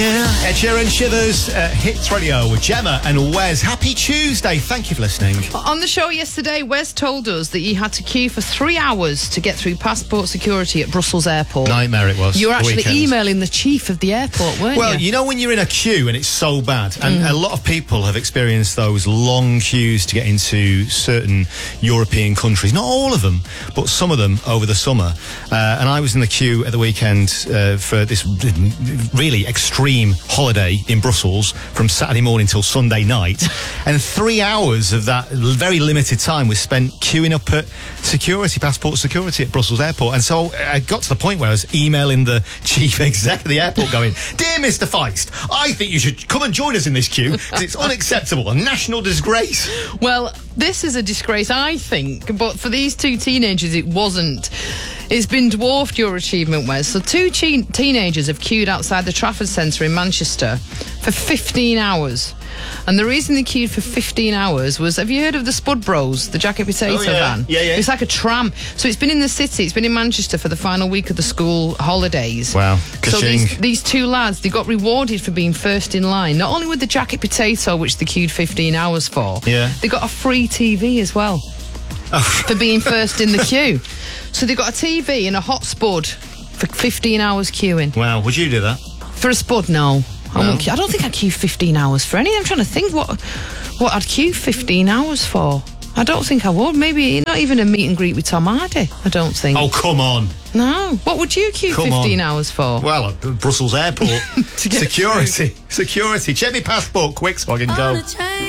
Ed Sheeran, Shivers, Hits Radio with Gemma and Wes. Happy Tuesday. Thank you for listening. On the show yesterday, Wes told us that he had to queue for 3 hours to get through passport security at Brussels Airport. Nightmare it was. You were actually emailing the chief of the airport, weren't you? Well, you know when you're in a queue and it's so bad, and a lot of people have experienced those long queues to get into certain European countries. Not all of them, but some of them over the summer. And I was in the queue at the weekend for this really extreme holiday in Brussels from Saturday morning till Sunday night, and 3 hours of that very limited time was spent queuing up at passport security at Brussels Airport. And so I got to the point where I was emailing the chief exec of the airport going, "Dear Mr. Feist, I think you should come and join us in this queue because it's unacceptable, a national disgrace." Well, this is a disgrace, I think, but for these two teenagers it wasn't. It's been dwarfed, your achievement, Wes. So two teenagers have queued outside the Trafford Centre in Manchester for 15 hours. And the reason they queued for 15 hours was, have you heard of the Spud Bros, the jacket potato van? Yeah. It's like a tram. So it's been in the city, it's been in Manchester for the final week of the school holidays. Wow. So these two lads, they got rewarded for being first in line, not only with the jacket potato, which they queued 15 hours for, they got a free TV as well for being first in the queue. So they got a TV and a hot spud for 15 hours queuing. Wow, would you do that? For a spud, no. I don't think I'd queue 15 hours for any. I'm trying to think what I'd queue 15 hours for. I don't think I would. Maybe not even a meet and greet with Tom Hardy, I don't think. Oh, come on. No. What would you queue 15 hours for? Well, at Brussels Airport. Security. Check me passport quick so I can go.